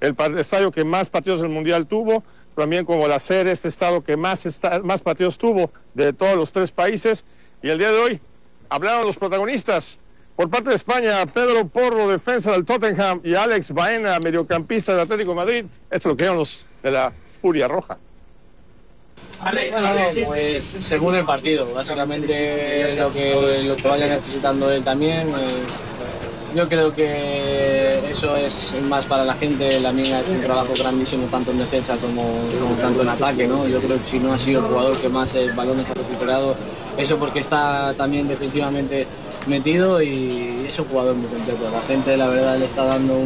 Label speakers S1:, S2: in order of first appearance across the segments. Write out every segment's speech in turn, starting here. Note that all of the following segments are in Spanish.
S1: estadio que más partidos del Mundial tuvo, también como la sede, este estado que más partidos tuvo de todos los 3 países. Y el día de hoy hablaron los protagonistas. Por parte de España, Pedro Porro, defensa del Tottenham, y Alex Baena, mediocampista del Atlético de Madrid. Esto es lo que eran los de la Furia Roja.
S2: Pues según el partido, básicamente lo que vaya necesitando él también. Yo creo que eso es más para la gente. La mía es un trabajo grandísimo tanto en defensa como tanto en ataque, ¿no? Yo creo que si no ha sido el jugador que más balones ha recuperado, eso porque está también defensivamente metido y es un jugador muy completo. La gente, la verdad, le está dando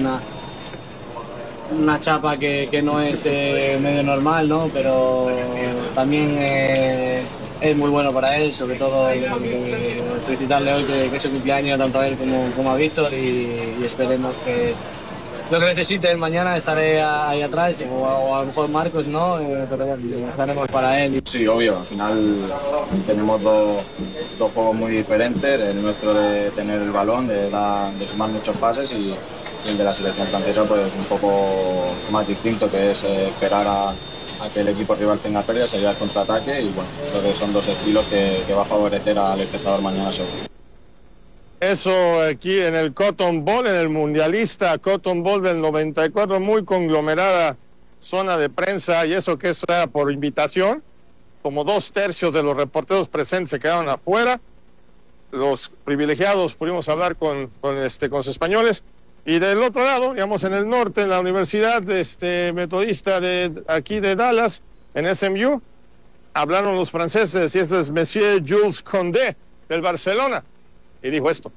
S2: una chapa que no es medio normal, ¿no? Pero también es muy bueno para él, sobre todo felicitarle hoy que es su cumpleaños tanto a él como a Víctor y esperemos que lo que necesite él mañana estaré ahí atrás o a lo mejor Marcos, ¿no? Pero bueno, estaremos para él.
S3: Sí, obvio, al final tenemos dos juegos muy diferentes, el nuestro de tener el balón, de sumar muchos pases y el de la selección francesa pues un poco más distinto, que es esperar a que el equipo rival tenga pérdidas, salir al contraataque y bueno, creo que son dos estilos que va a favorecer al espectador mañana seguro.
S1: Eso aquí en el Cotton Bowl, en el mundialista Cotton Bowl del 94, muy conglomerada zona de prensa, y eso que eso era por invitación, como 2/3 de los reporteros presentes se quedaron afuera. Los privilegiados pudimos hablar con los españoles. Y del otro lado, digamos en el norte, en la Universidad Metodista de aquí de Dallas, en SMU, hablaron los franceses, y este es Monsieur Jules Condé del Barcelona, y dijo esto.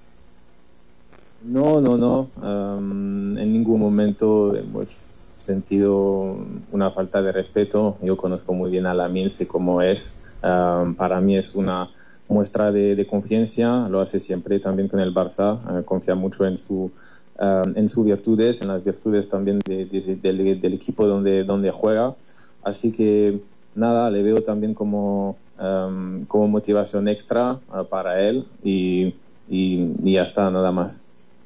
S4: No, en ningún momento hemos sentido una falta de respeto. Yo conozco muy bien a Lamine, sé cómo es. Para mí es una muestra de confianza, lo hace siempre también con el Barça, confía mucho en sus virtudes, en las virtudes también del equipo donde juega, así que nada, le veo también como motivación extra para él y ya está, nada más.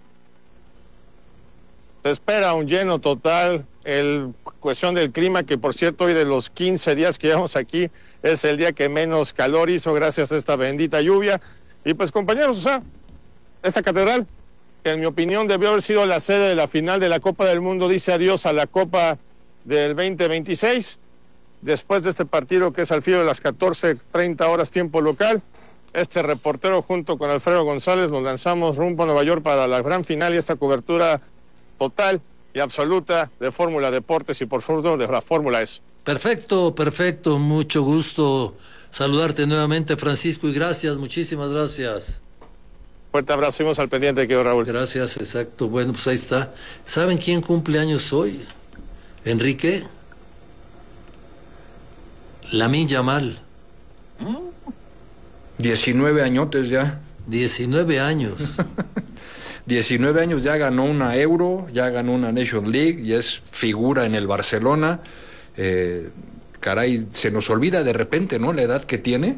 S1: Se espera un lleno total. Cuestión del clima, que por cierto hoy de los 15 días que llevamos aquí es el día que menos calor hizo gracias a esta bendita lluvia. Y pues compañeros, o sea, esta catedral, que en mi opinión debió haber sido la sede de la final de la Copa del Mundo, dice adiós a la Copa del 2026. Después de este partido, que es al filo de las 14:30 horas tiempo local, este reportero junto con Alfredo González nos lanzamos rumbo a Nueva York para la gran final y esta cobertura total y absoluta de Fórmula Deportes y por favor de la Fórmula S.
S5: Perfecto, mucho gusto saludarte nuevamente, Francisco, y gracias, muchísimas gracias.
S1: Fuerte abrazo, seguimos al pendiente, querido Raúl.
S5: Gracias, exacto. Bueno, pues ahí está. ¿Saben quién cumple años hoy? Enrique. Lamine Yamal.
S6: 19 añotes ya.
S5: 19 años.
S6: 19 años, ya ganó una Euro, ya ganó una Nations League y es figura en el Barcelona. Caray, se nos olvida de repente, ¿no? La edad que tiene.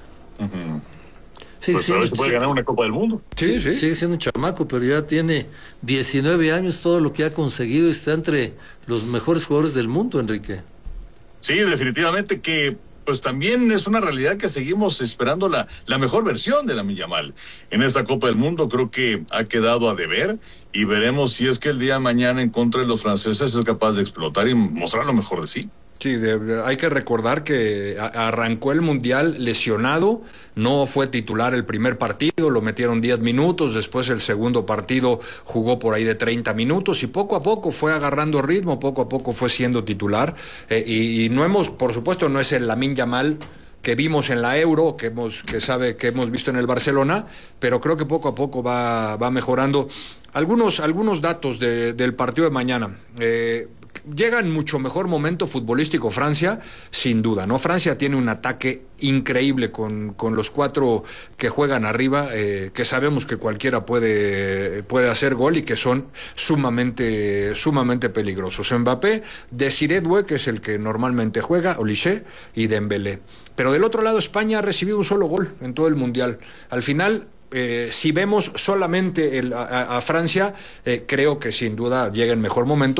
S5: Sí,
S7: pues
S5: sí,
S7: puede ganar una Copa del Mundo.
S5: Sí, sigue siendo un chamaco, pero ya tiene 19 años, todo lo que ha conseguido, está entre los mejores jugadores del mundo, Enrique.
S7: Sí, definitivamente que pues también es una realidad que seguimos esperando la mejor versión de Lamine Yamal. En esta Copa del Mundo creo que ha quedado a deber y veremos si es que el día de mañana en contra de los franceses es capaz de explotar y mostrar lo mejor de sí.
S6: Sí, hay que recordar que arrancó el Mundial lesionado, no fue titular el primer partido, lo metieron 10 minutos, después el segundo partido jugó por ahí de 30 minutos y poco a poco fue agarrando ritmo, poco a poco fue siendo titular y no hemos, por supuesto, no es el Lamine Yamal que vimos en la Euro, que hemos visto en el Barcelona, pero creo que poco a poco va mejorando. Algunos datos del partido de mañana. Llega en mucho mejor momento futbolístico Francia, sin duda, ¿no? Francia tiene un ataque increíble con los 4 que juegan arriba, que sabemos que cualquiera puede hacer gol y que son sumamente peligrosos. Mbappé, Desiré Doué, que es el que normalmente juega, Olise y Dembélé. Pero del otro lado, España ha recibido un solo gol en todo el Mundial. Al final, si vemos solamente a Francia, creo que sin duda llega en mejor momento.